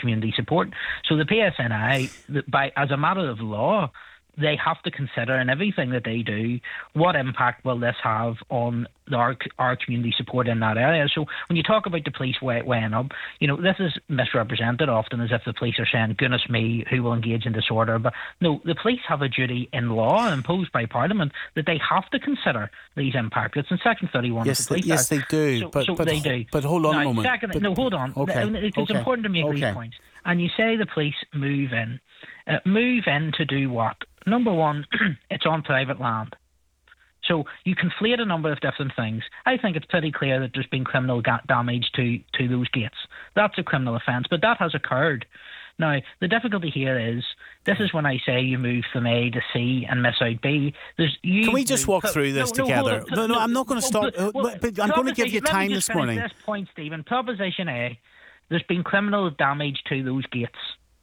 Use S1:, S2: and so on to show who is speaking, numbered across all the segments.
S1: community support. So the PSNI, as a matter of law, they have to consider in everything that they do, what impact will this have on our community support in that area. So when you talk about the police weighing up, this is misrepresented often as if the police are saying, goodness me, who will engage in disorder. But no, the police have a duty in law imposed by Parliament that they have to consider these impacts. It's in Section 31 of the Police Act.
S2: Yes, they do.
S1: So they do.
S2: But hold on a moment.
S1: Hold on.
S2: Okay.
S1: It's important to make these points. And you say the police move in. Move in to do what? Number one, it's on private land. So you conflate a number of different things. I think it's pretty clear that there's been criminal damage to those gates. That's a criminal offence, but that has occurred. Now, the difficulty here is, this is when I say you move from A to C and miss out B.
S2: Can we just walk through this together? No, I'm not going to stop. But I'm going to give you time this morning.
S1: Let me just finish this point, Stephen. Proposition A, there's been criminal damage to those gates.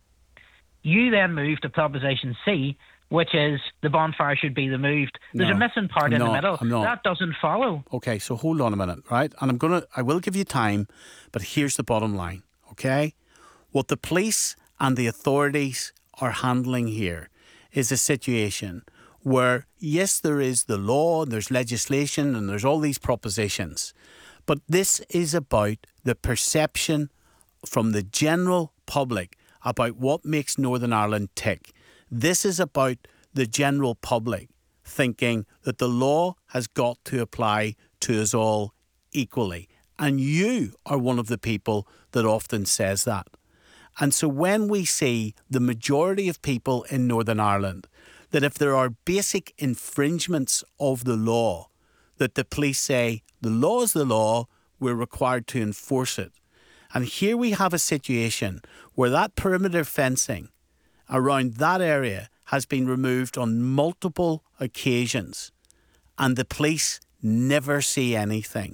S1: You then move to Proposition C, which is the bonfire should be removed. There's a missing part in the middle. That doesn't follow.
S2: Okay, so hold on a minute, right? And I will give you time, but here's the bottom line, okay? What the police and the authorities are handling here is a situation where, yes, there is the law, and there's legislation, and there's all these propositions, but this is about the perception from the general public about what makes Northern Ireland tick. This is about the general public thinking that the law has got to apply to us all equally. And you are one of the people that often says that. And so when we see the majority of people in Northern Ireland, that if there are basic infringements of the law, that the police say, the law is the law, we're required to enforce it. And here we have a situation where that perimeter fencing around that area has been removed on multiple occasions and the police never see anything.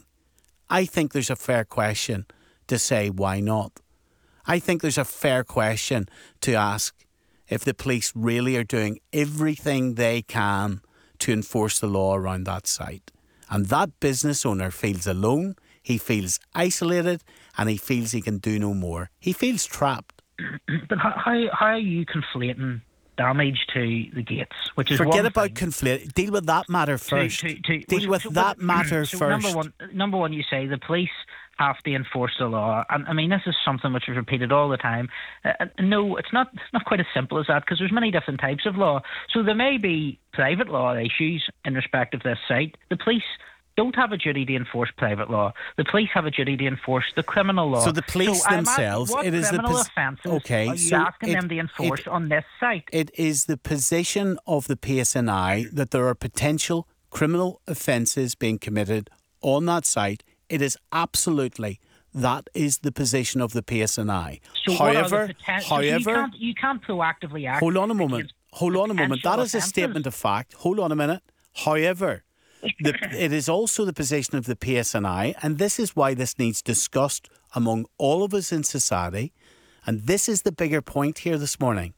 S2: I think there's a fair question to say why not. I think there's a fair question to ask if the police really are doing everything they can to enforce the law around that site. And that business owner feels alone, he feels isolated, and he feels he can do no more. He feels trapped.
S1: But how are you conflating damage to the gates? Which is
S2: forget about conflate. Deal with that matter first. Deal with that matter first.
S1: Number one, you say the police have to enforce the law, and I mean this is something which is repeated all the time. No, it's not quite as simple as that, because there's many different types of law. So there may be private law issues in respect of this site. The police don't have a duty to enforce private law. The police have a duty to enforce the criminal law.
S2: So the police themselves,
S1: what
S2: it is
S1: criminal offences are you asking them to enforce on this site?
S2: It is the position of the PSNI that there are potential criminal offences being committed on that site. It is absolutely, that is the position of the PSNI.
S1: So however, you can't proactively act.
S2: Hold on a moment. That is a statement of fact. Hold on a minute. However, it is also the position of the PSNI, and this is why this needs discussed among all of us in society, and this is the bigger point here this morning.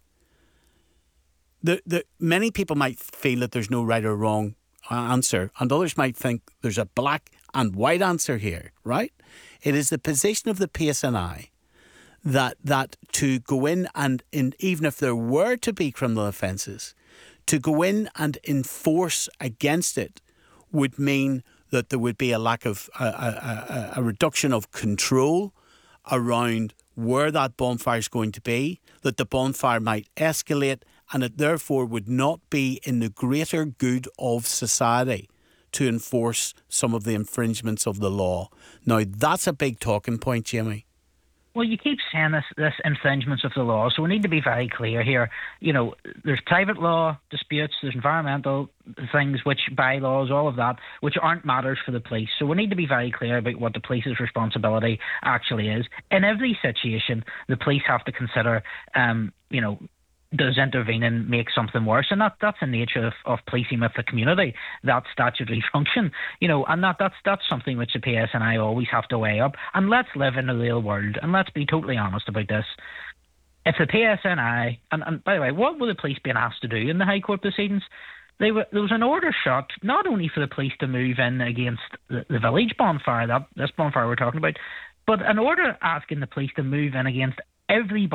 S2: Many people might feel that there's no right or wrong answer, and others might think there's a black and white answer here, right? It is the position of the PSNI that to go in and even if there were to be criminal offences, to go in and enforce against it would mean that there would be a lack of a reduction of control around where that bonfire is going to be, that the bonfire might escalate, and it therefore would not be in the greater good of society to enforce some of the infringements of the law. Now, that's a big talking point, Jimmy.
S1: Well, you keep saying this infringements of the law, so we need to be very clear here. There's private law disputes, there's environmental things, which bylaws, all of that, which aren't matters for the police. So we need to be very clear about what the police's responsibility actually is. In every situation, the police have to consider, does intervening make something worse? And that's the nature of policing with the community, that statutory function, and that's something which the PSNI always have to weigh up. And let's live in the real world, and let's be totally honest about this. If the PSNI, and by the way, what were the police being asked to do in the High Court proceedings? There was an order shot, not only for the police to move in against the village bonfire, this bonfire we're talking about, but an order asking the police to move in against every